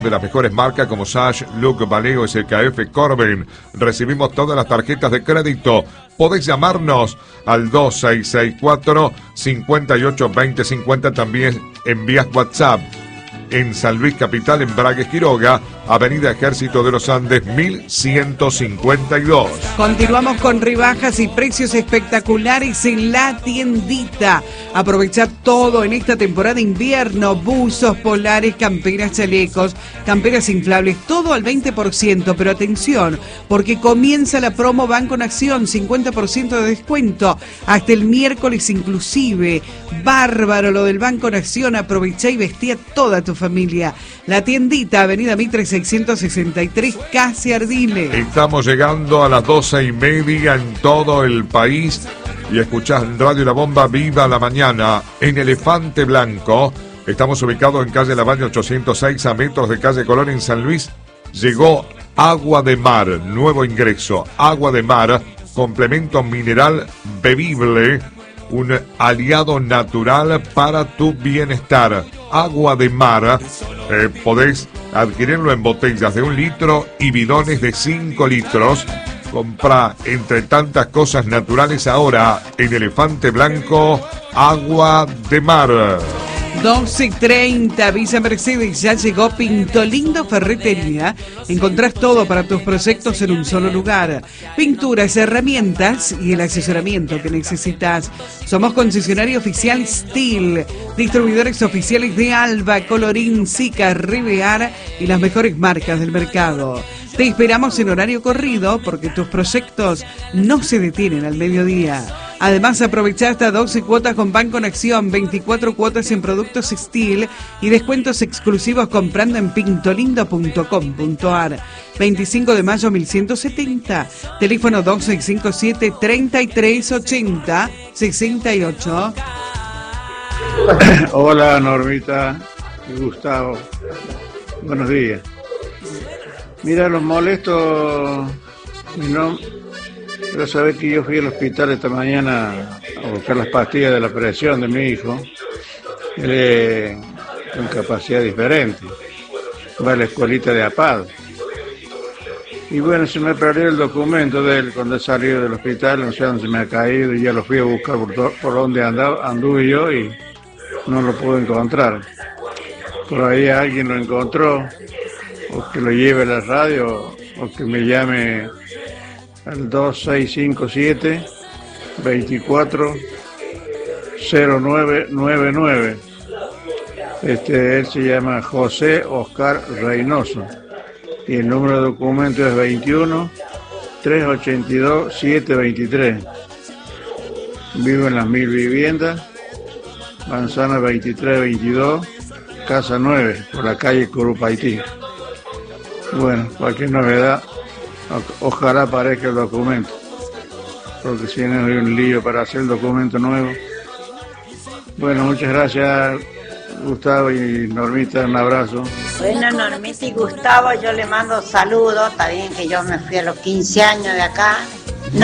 de las mejores marcas como Sash, Look, Valeo, SKF, Corben. Recibimos todas las tarjetas de crédito. Podés llamarnos al 2664-582050. También envías WhatsApp. En San Luis Capital, en Braga Quiroga, Avenida Ejército de los Andes, 1152. Continuamos con rebajas y precios espectaculares en La Tiendita. Aprovecha todo en esta temporada de invierno. Buzos, polares, camperas, chalecos, camperas inflables, todo al 20%. Pero atención, porque comienza la promo Banco en Acción, 50% de descuento. Hasta el miércoles inclusive. Bárbaro lo del Banco en Acción. Aprovecha y vestía toda tu familia. La Tiendita, Avenida Mitre 663, casi Ardiles. Estamos llegando a las 12:30 en todo el país y escuchás en Radio La Bomba Viva la Mañana en Elefante Blanco. Estamos ubicados en calle Lavalle 806, a metros de calle Colón en San Luis. Llegó Agua de Mar, nuevo ingreso, Agua de Mar, complemento mineral bebible, un aliado natural para tu bienestar. Agua de Mar, podés adquirirlo en botellas de 1 litro y bidones de 5 litros. Compra entre tantas cosas naturales ahora en Elefante Blanco, Agua de Mar. 12:30, Villa Mercedes, ya llegó Pinto Lindo Ferretería. Encontrás todo para tus proyectos en un solo lugar. Pinturas, herramientas y el asesoramiento que necesitas. Somos concesionario oficial Steel, distribuidores oficiales de Alba, Colorín, Sica, Rivear y las mejores marcas del mercado. Te esperamos en horario corrido porque tus proyectos no se detienen al mediodía. Además, aprovecha hasta 12 cuotas con Banco en Acción, 24 cuotas en productos Steel y descuentos exclusivos comprando en pintolindo.com.ar. 25 de mayo 1170, teléfono 2657-3380-68. Hola Normita y Gustavo, buenos días. Mira, los molesto, pero sabés que yo fui al hospital esta mañana a buscar las pastillas de la presión de mi hijo. Él es con capacidad diferente, va a la escuelita de APAD. Y bueno, se me perdió el documento de él cuando he salido del hospital, no sé dónde se me ha caído y ya lo fui a buscar por donde anduve yo y no lo pude encontrar. Por ahí alguien lo encontró, o que lo lleve a la radio, o que me llame al 2657-240999. Él se llama José Oscar Reynoso y el número de documento es 21-382-723. Vivo en las 1000 viviendas, manzana 2322, casa 9, por la calle Curupaití. Bueno, cualquier novedad, ojalá aparezca el documento, porque si no hay un lío para hacer el documento nuevo. Bueno, muchas gracias Gustavo y Normita, un abrazo. Bueno, Normita y Gustavo, yo le mando saludos, está bien que yo me fui a los 15 años de acá,